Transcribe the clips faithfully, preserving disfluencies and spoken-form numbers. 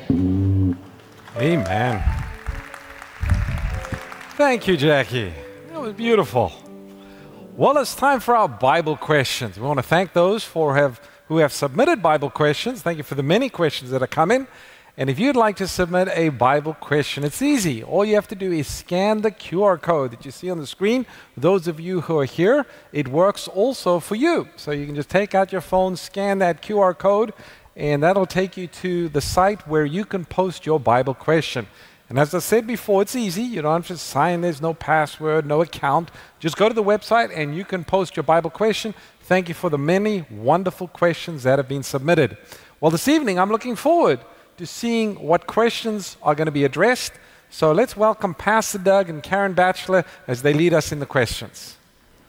Amen. Thank you, Jackie. That was beautiful. Well, it's time for our Bible questions. We want to thank those for have, who have submitted Bible questions. Thank you for the many questions that are coming. And if you'd like to submit a Bible question, it's easy. All you have to do is scan the Q R code that you see on the screen. Those of you who are here, it works also for you. So you can just take out your phone, scan that Q R code, and that'll take you to the site where you can post your Bible question. And as I said before, it's easy. You don't have to sign. There's no password, no account. Just go to the website and you can post your Bible question. Thank you for the many wonderful questions that have been submitted. Well, this evening, I'm looking forward to seeing what questions are going to be addressed. So let's welcome Pastor Doug and Karen Batchelor as they lead us in the questions.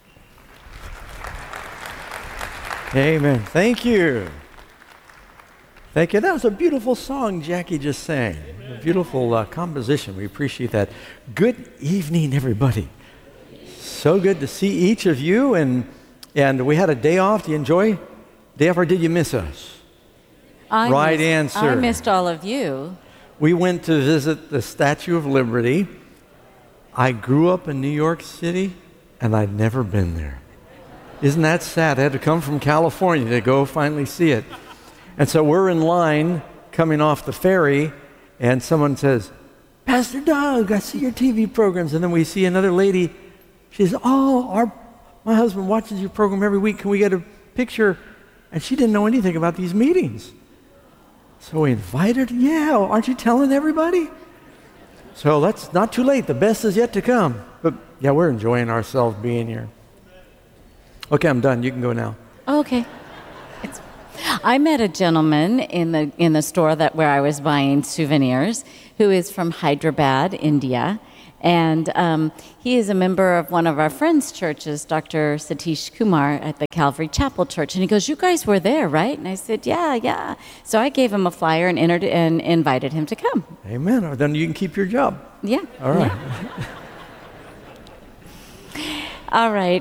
Amen. Thank you. Thank you. That was a beautiful song Jackie just sang. A beautiful uh, composition. We appreciate that. Good evening, everybody. So good to see each of you. And and we had a day off. Do you enjoy? Day off, or did you miss us? I right missed, answer. I missed all of you. We went to visit the Statue of Liberty. I grew up in New York City, and I'd never been there. Isn't that sad? I had to come from California to go finally see it. And so we're in line coming off the ferry, and someone says, Pastor Doug, I see your T V programs. And then we see another lady. She says, oh, our, my husband watches your program every week. Can we get a picture? And she didn't know anything about these meetings. So we invited her. Yeah, aren't you telling everybody? So that's not too late. The best is yet to come. But yeah, we're enjoying ourselves being here. Okay, I'm done. You can go now. Okay. It's, I met a gentleman in the in the store that where I was buying souvenirs who is from Hyderabad, India. And um, he is a member of one of our friends' churches, Doctor Satish Kumar at the Calvary Chapel Church. And he goes, you guys were there, right? And I said, yeah, yeah. So I gave him a flyer and entered and invited him to come. Amen. Or then you can keep your job. Yeah. All right. Yeah. All right.